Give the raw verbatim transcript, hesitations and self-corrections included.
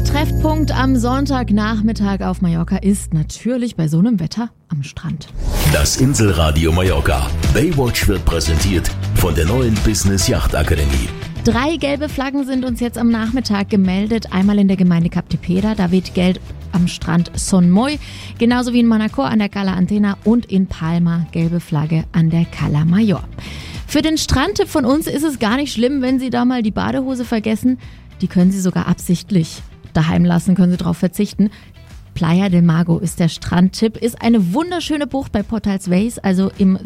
Der Treffpunkt am Sonntagnachmittag auf Mallorca ist natürlich bei so einem Wetter am Strand. Das Inselradio Mallorca. Baywatch wird präsentiert von der neuen Business Yacht Akademie. Drei gelbe Flaggen sind uns jetzt am Nachmittag gemeldet. Einmal in der Gemeinde Cap de Pera, da weht gelb am Strand Son Moy, genauso wie in Manacor an der Cala Antena und in Palma gelbe Flagge an der Cala Mayor. Für den Strandtipp von uns ist es gar nicht schlimm, wenn Sie da mal die Badehose vergessen. Die können Sie sogar absichtlich daheim lassen, können Sie darauf verzichten. Playa del Mago ist der Strandtipp, ist eine wunderschöne Bucht bei Portals Ways, also im